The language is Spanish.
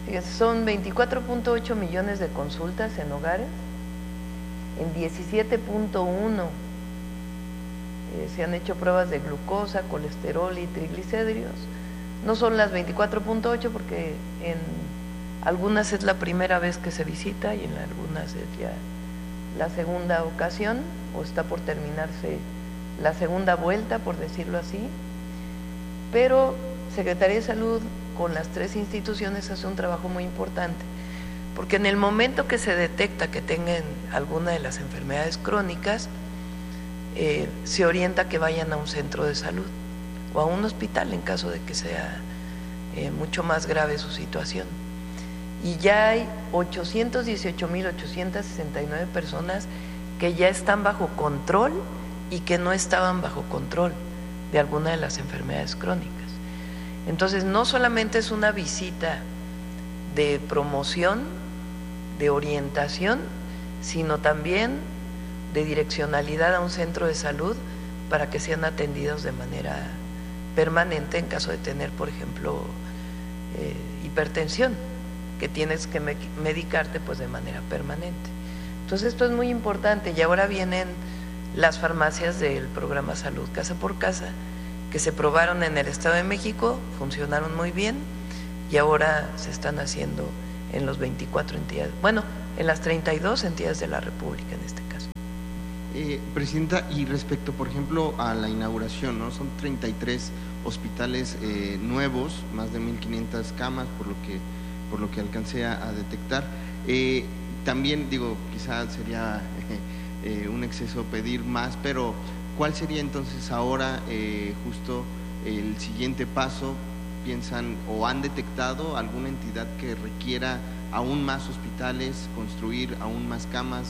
Fíjese, son 24.8 millones de consultas en hogares, en 17.1 se han hecho pruebas de glucosa, colesterol y triglicéridos. No son las 24.8 porque en algunas es la primera vez que se visita y en algunas es ya la segunda ocasión o está por terminarse la segunda vuelta, por decirlo así. Pero Secretaría de Salud con las 3 instituciones hace un trabajo muy importante, porque en el momento que se detecta que tengan alguna de las enfermedades crónicas, se orienta que vayan a un centro de salud o a un hospital en caso de que sea mucho más grave su situación. Y ya hay 818.869 personas que ya están bajo control y que no estaban bajo control de alguna de las enfermedades crónicas. Entonces, no solamente es una visita de promoción, de orientación, sino también de direccionalidad a un centro de salud para que sean atendidos de manera permanente en caso de tener, por ejemplo, hipertensión, que tienes que medicarte pues de manera permanente. Entonces esto es muy importante y ahora vienen las farmacias del programa Salud Casa por Casa, que se probaron en el Estado de México, funcionaron muy bien y ahora se están haciendo en los 24 entidades, bueno, en las 32 entidades de la República en este caso. Presidenta, y respecto, por ejemplo, a la inauguración, ¿no? Son 33 hospitales nuevos, más de 1.500 camas, por lo que alcancé a detectar. También, digo, quizás sería un exceso pedir más, pero ¿cuál sería entonces ahora justo el siguiente paso? ¿Piensan o han detectado alguna entidad que requiera aún más hospitales, construir aún más camas,